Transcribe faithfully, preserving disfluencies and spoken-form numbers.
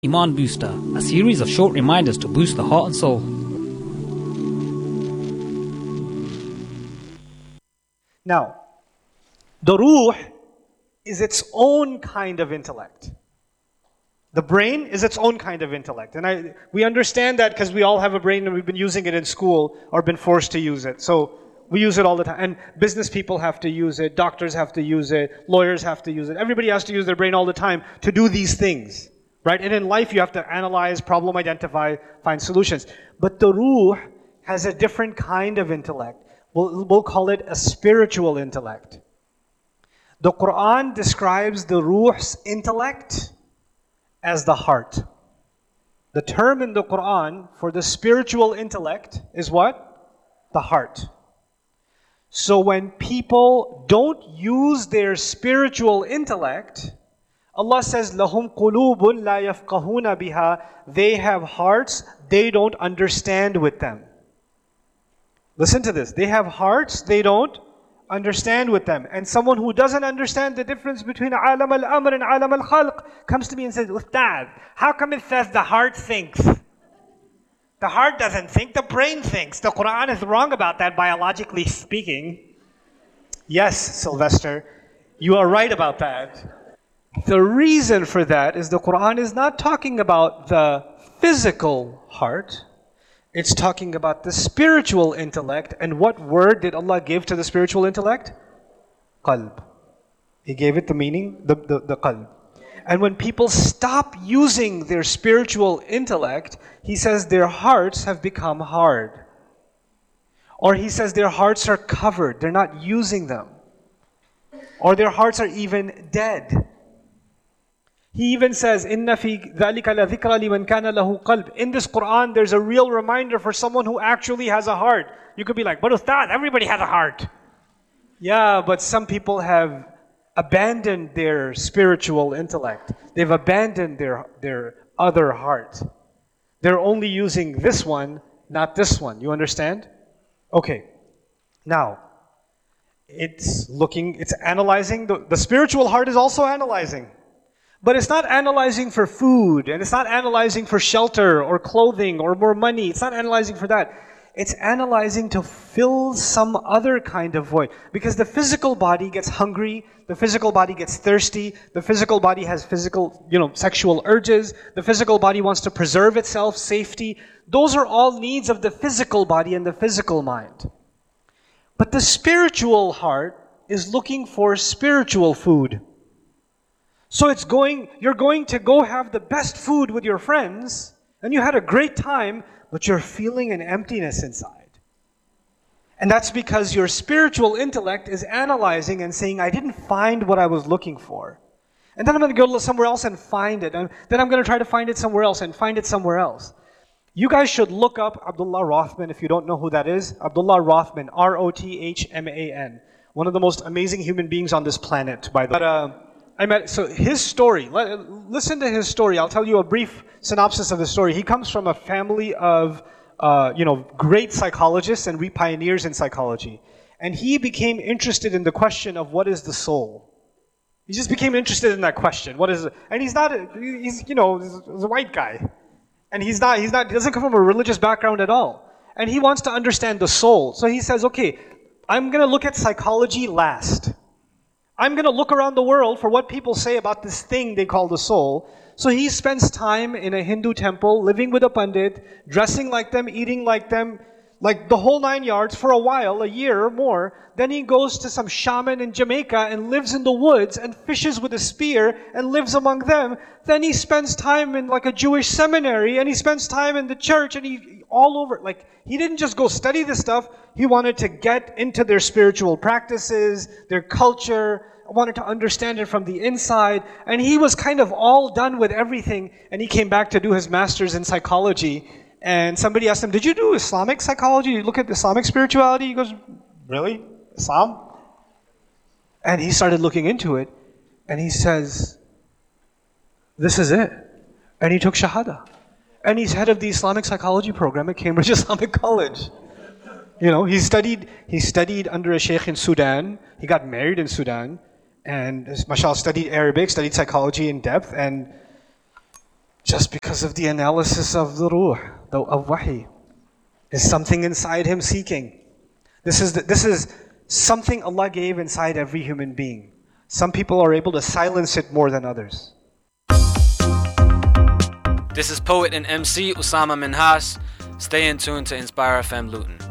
Iman Booster, a series of short reminders to boost the heart and soul. Now, the ruh is its own kind of intellect. The brain is its own kind of intellect. And I, we understand that because we all have a brain and we've been using it in school or been forced to use it. So we use it all the time. And business people have to use it, doctors have to use it, lawyers have to use it. Everybody has to use their brain all the time to do these things. Right? And in life you have to analyze, problem identify, find solutions. But the ruh has a different kind of intellect. We'll, we'll call it a spiritual intellect. The Quran describes the ruh's intellect as the heart. The term in the Quran for the spiritual intellect is what? The heart. So when people don't use their spiritual intellect, Allah says, لَهُمْ قُلُوبٌ لَا يَفْقَهُونَ بِهَا. They have hearts, they don't understand with them. Listen to this. They have hearts, they don't understand with them. And someone who doesn't understand the difference between alam al-amr and alam al-khalq comes to me and says, Ustad, how come it says the heart thinks? The heart doesn't think, the brain thinks. The Quran is wrong about that, biologically speaking. Yes, Sylvester, you are right about that. The reason for that is the Quran is not talking about the physical heart. It's talking about the spiritual intellect. And what word did Allah give to the spiritual intellect? Qalb. He gave it the meaning, the, the, the qalb. And when people stop using their spiritual intellect, He says their hearts have become hard. Or He says their hearts are covered, they're not using them. Or their hearts are even dead. He even says, إِنَّ فِي ذَلِكَ لَذِكْرَ لِمَنْ كَانَ لَهُ قَلْبٌ. In this Quran, there's a real reminder for someone who actually has a heart. You could be like, but Ustad, everybody has a heart. Yeah, but some people have abandoned their spiritual intellect. They've abandoned their, their other heart. They're only using this one, not this one. You understand? Okay. Now, it's looking, it's analyzing. The, the spiritual heart is also analyzing. But it's not analyzing for food, and it's not analyzing for shelter or clothing or more money. It's not analyzing for that. It's analyzing to fill some other kind of void. Because the physical body gets hungry, the physical body gets thirsty, the physical body has physical, you know, sexual urges, the physical body wants to preserve itself, safety. Those are all needs of the physical body and the physical mind. But the spiritual heart is looking for spiritual food. So it's going, you're going to go have the best food with your friends, and you had a great time, but you're feeling an emptiness inside. And that's because your spiritual intellect is analyzing and saying, I didn't find what I was looking for. And then I'm going to go somewhere else and find it. And then I'm going to try to find it somewhere else and find it somewhere else. You guys should look up Abdullah Rothman if you don't know who that is. Abdullah Rothman, R O T H M A N. One of the most amazing human beings on this planet, by the way. But, uh, I met, so his story, listen to his story. I'll tell you a brief synopsis of his story. He comes from a family of, uh, you know, great psychologists and we pioneers in psychology. And he became interested in the question of what is the soul. He just became interested in that question. What is it? And he's not, a, he's, you know, he's a white guy. And he's not, he's not, he doesn't come from a religious background at all. And he wants to understand the soul. So he says, okay, I'm going to look at psychology last. I'm going to look around the world for what people say about this thing they call the soul. So he spends time in a Hindu temple, living with a pandit, dressing like them, eating like them, like the whole nine yards for a while, a year or more. Then he goes to some shaman in Jamaica and lives in the woods and fishes with a spear and lives among them. Then he spends time in like a Jewish seminary and he spends time in the church and he all over. Like he didn't just go study this stuff. He wanted to get into their spiritual practices, their culture, wanted to understand it from the inside. And he was kind of all done with everything. And he came back to do his master's in psychology. And somebody asked him, did you do Islamic psychology? You look at Islamic spirituality? He goes, really? Islam? And he started looking into it. And he says, this is it. And he took Shahada. And he's head of the Islamic psychology program at Cambridge Islamic College. You know, he studied, he studied under a sheikh in Sudan. He got married in Sudan. And mashallah, studied Arabic, studied psychology in depth. And just because of the analysis of the ruh, the, of wahi. Is something inside him seeking. This is, the, this is something Allah gave inside every human being. Some people are able to silence it more than others. This is poet and M C Usama Minhas. Stay in tune to Inspire F M Luton.